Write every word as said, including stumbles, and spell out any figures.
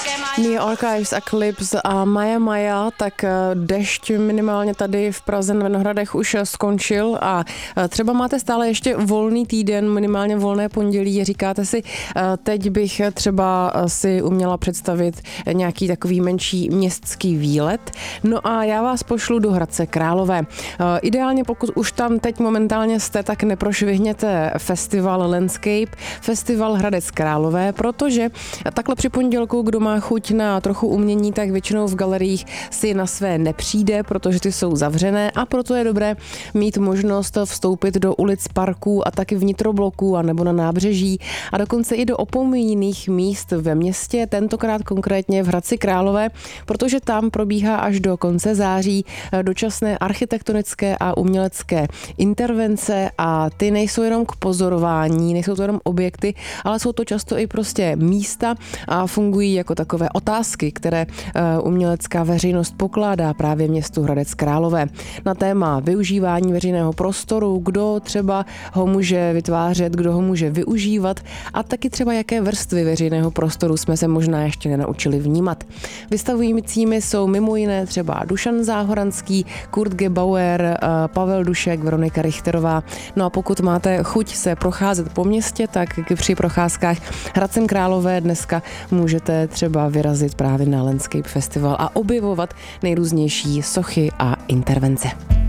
Neo Archives, Eclipse a Maja Maja, tak dešť minimálně tady v Praze na Vinohradech už skončil a třeba máte stále ještě volný týden, minimálně volné pondělí, říkáte si, teď bych třeba si uměla představit nějaký takový menší městský výlet. No a já vás pošlu do Hradce Králové. Ideálně, pokud už tam teď momentálně jste, tak neprošvihněte festival Landscape, festival Hradec Králové, protože takhle při pondělku, kdo má chuť na trochu umění, tak většinou v galeriích si na své nepřijde, protože ty jsou zavřené a proto je dobré mít možnost vstoupit do ulic, parků a taky vnitrobloků a nebo na nábřeží a dokonce i do opomíjených míst ve městě, tentokrát konkrétně v Hradci Králové, protože tam probíhá až do konce září dočasné architektonické a umělecké intervence a ty nejsou jenom k pozorování, nejsou to jenom objekty, ale jsou to často i prostě místa a fungují jako takové otázky, které umělecká veřejnost pokládá právě městu Hradec Králové na téma využívání veřejného prostoru, kdo třeba ho může vytvářet, kdo ho může využívat a taky třeba jaké vrstvy veřejného prostoru jsme se možná ještě nenaučili vnímat. Vystavujícími jsou mimo jiné třeba Dušan Záhoranský, Kurt Gebauer, Pavel Dušek, Veronika Richterová. No a pokud máte chuť se procházet po městě, tak při procházkách Hradcem Králové dneska můžete třeba vyrazit právě na Landscape Festival a objevovat nejrůznější sochy a intervence.